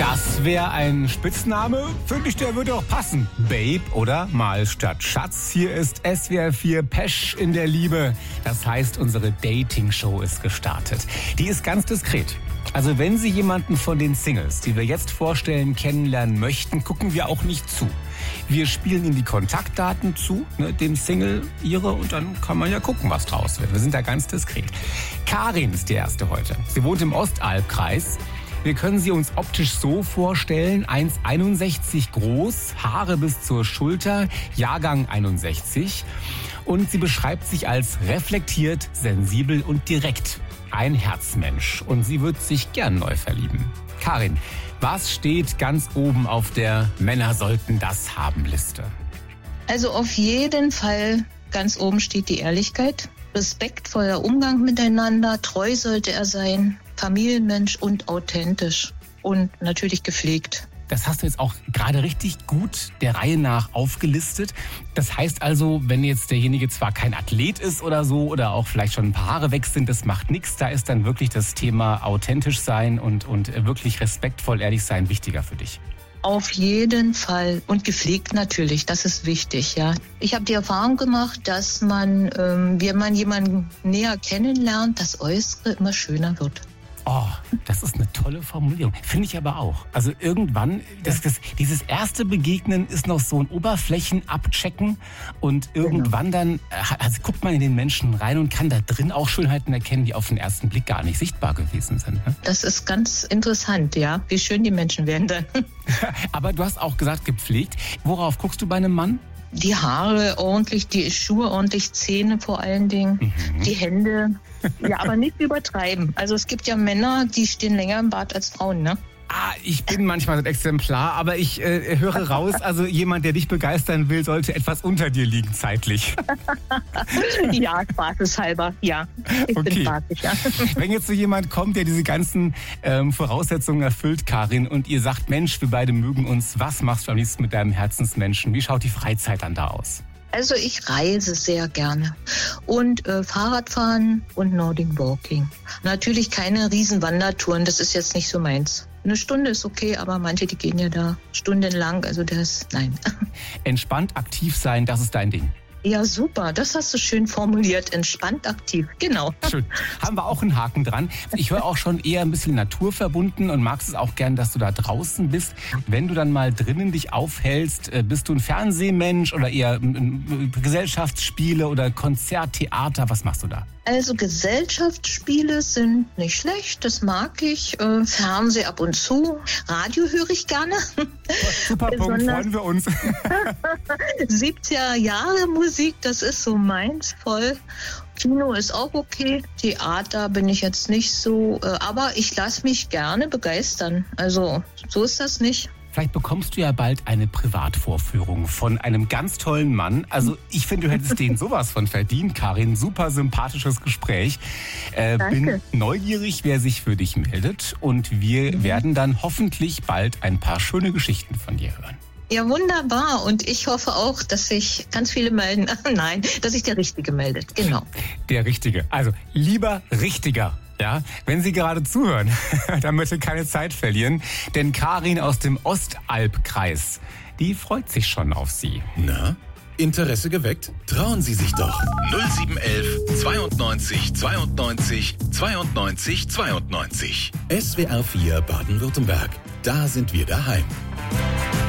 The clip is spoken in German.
Das wäre ein Spitzname, finde ich, der würde auch passen. Babe oder Mal statt Schatz. Hier ist SWR 4 Pesch in der Liebe. Das heißt, unsere Dating-Show ist gestartet. Die ist ganz diskret. Also wenn Sie jemanden von den Singles, die wir jetzt vorstellen, kennenlernen möchten, gucken wir auch nicht zu. Wir spielen Ihnen die Kontaktdaten zu, dem Single ihre, und dann kann man ja gucken, was draus wird. Wir sind da ganz diskret. Karin ist die erste heute. Sie wohnt im Ostalbkreis. Wir können sie uns optisch so vorstellen: 1,61 groß, Haare bis zur Schulter, Jahrgang 61. Und sie beschreibt sich als reflektiert, sensibel und direkt. Ein Herzmensch. Und sie wird sich gern neu verlieben. Karin, was steht ganz oben auf der Männer sollten das haben Liste? Also auf jeden Fall ganz oben steht die Ehrlichkeit. Respektvoller Umgang miteinander, treu sollte er sein, Familienmensch und authentisch und natürlich gepflegt. Das hast du jetzt auch gerade richtig gut der Reihe nach aufgelistet. Das heißt also, wenn jetzt derjenige zwar kein Athlet ist oder so oder auch vielleicht schon ein paar Haare weg sind, das macht nichts. Da ist dann wirklich das Thema authentisch sein und wirklich respektvoll ehrlich sein wichtiger für dich. Auf jeden Fall. Und gepflegt natürlich, das ist wichtig, ja. Ich habe die Erfahrung gemacht, dass man, wenn man jemanden näher kennenlernt, das Äußere immer schöner wird. Oh, das ist eine tolle Formulierung. Finde ich aber auch. Also irgendwann, dieses erste Begegnen ist noch so ein Oberflächenabchecken und irgendwann dann guckt man in den Menschen rein und kann da drin auch Schönheiten erkennen, die auf den ersten Blick gar nicht sichtbar gewesen sind. Ne? Das ist ganz interessant, ja, wie schön die Menschen werden dann. Aber du hast auch gesagt, gepflegt. Worauf guckst du bei einem Mann? Die Haare ordentlich, die Schuhe ordentlich, Zähne vor allen Dingen, die Hände. Ja, aber nicht übertreiben. Also es gibt ja Männer, die stehen länger im Bad als Frauen, ne? Ich bin manchmal ein Exemplar, aber ich höre raus, also jemand, der dich begeistern will, sollte etwas unter dir liegen zeitlich. Ja, spaßeshalber, ja. Ich bin spaßig, ja. Wenn jetzt so jemand kommt, der diese ganzen Voraussetzungen erfüllt, Karin, und ihr sagt, Mensch, wir beide mögen uns, was machst du am liebsten mit deinem Herzensmenschen? Wie schaut die Freizeit dann da aus? Also ich reise sehr gerne und Fahrradfahren und Nordic Walking. Natürlich keine Riesenwandertouren, das ist jetzt nicht so meins. Eine Stunde ist okay, aber manche, die gehen ja da stundenlang, also nein. Entspannt aktiv sein, das ist dein Ding. Ja, super. Das hast du schön formuliert. Entspannt aktiv. Genau. Schön. Haben wir auch einen Haken dran. Ich höre auch schon eher ein bisschen naturverbunden und magst es auch gern, dass du da draußen bist. Wenn du dann mal drinnen dich aufhältst, bist du ein Fernsehmensch oder eher Gesellschaftsspiele oder Konzert, Theater? Was machst du da? Also Gesellschaftsspiele sind nicht schlecht, das mag ich. Fernseh ab und zu. Radio höre ich gerne. Super Punkt, freuen wir uns. 70er Jahre Musik, das ist so meins voll. Kino ist auch okay. Theater bin ich jetzt nicht so, aber ich lasse mich gerne begeistern. Also so ist das nicht. Vielleicht bekommst du ja bald eine Privatvorführung von einem ganz tollen Mann. Also ich finde, du hättest den sowas von verdient, Karin. Super sympathisches Gespräch. Bin neugierig, wer sich für dich meldet. Und wir werden dann hoffentlich bald ein paar schöne Geschichten von dir hören. Ja, wunderbar. Und ich hoffe auch, dass sich ganz viele melden. Nein, dass sich der Richtige meldet. Genau. Der Richtige. Also lieber Richtiger. Ja, wenn Sie gerade zuhören, dann bitte keine Zeit verlieren, denn Karin aus dem Ostalbkreis, die freut sich schon auf Sie. Na, Interesse geweckt? Trauen Sie sich doch. 0711 92 92 92 92. SWR 4 Baden-Württemberg. Da sind wir daheim.